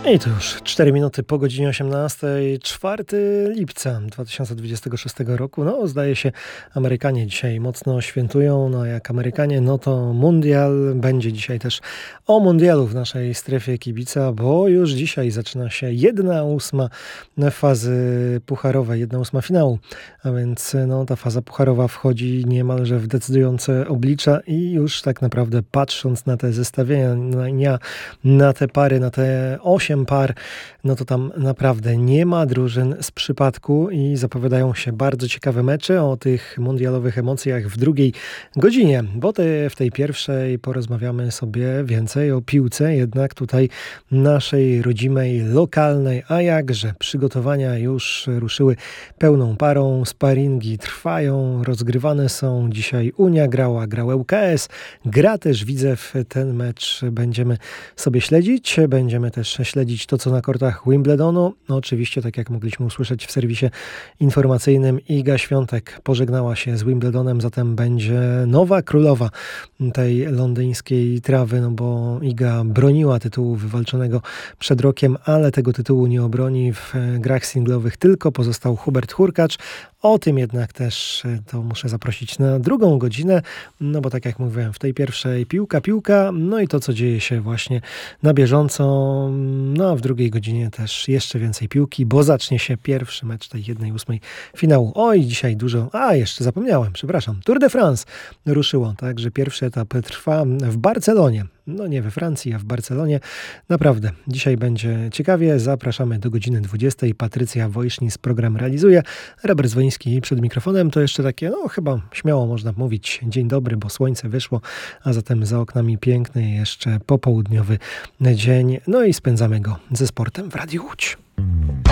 I to już 4 minuty po godzinie 18, 4 lipca 2026 roku. No, zdaje się, Amerykanie dzisiaj mocno świętują. No, jak Amerykanie, no to mundial. Będzie dzisiaj też o mundialu w naszej strefie kibica, bo już dzisiaj zaczyna się 1/8 fazy pucharowej, 1/8 finału. A więc no, ta faza pucharowa wchodzi niemalże w decydujące oblicza i już tak naprawdę patrząc na te zestawienia, na te pary, na te 8 par, no to tam naprawdę nie ma drużyn z przypadku i zapowiadają się bardzo ciekawe mecze. O tych mundialowych emocjach w drugiej godzinie, bo w tej pierwszej porozmawiamy sobie więcej o piłce, jednak tutaj naszej rodzimej, lokalnej, a jakże przygotowania już ruszyły pełną parą, sparingi trwają, rozgrywane są. Dzisiaj Unia grał ŁKS, gra też Widzew. Ten mecz będziemy sobie śledzić, będziemy też śledzić to, co na kortach Wimbledonu. No, oczywiście, tak jak mogliśmy usłyszeć w serwisie informacyjnym, Iga Świątek pożegnała się z Wimbledonem, zatem będzie nowa królowa tej londyńskiej trawy, no bo Iga broniła tytułu wywalczonego przed rokiem, ale tego tytułu nie obroni w grach singlowych, tylko pozostał Hubert Hurkacz. O tym jednak też to muszę zaprosić na drugą godzinę, no bo tak jak mówiłem, w tej pierwszej piłka, no i to, co dzieje się właśnie na bieżąco, no a w drugiej godzinie też jeszcze więcej piłki, bo zacznie się pierwszy mecz tej 1/8 finału. Oj, dzisiaj dużo, jeszcze zapomniałem, przepraszam, Tour de France ruszyło, także pierwszy etap trwa w Barcelonie. No nie we Francji, a w Barcelonie. Naprawdę, dzisiaj będzie ciekawie. Zapraszamy do godziny 20. Patrycja Wojsznis program realizuje. Robert Zwoliński przed mikrofonem. To jeszcze takie, no chyba śmiało można mówić dzień dobry, bo słońce wyszło, a zatem za oknami piękny jeszcze popołudniowy dzień. No i spędzamy go ze sportem w Radiu Łódź.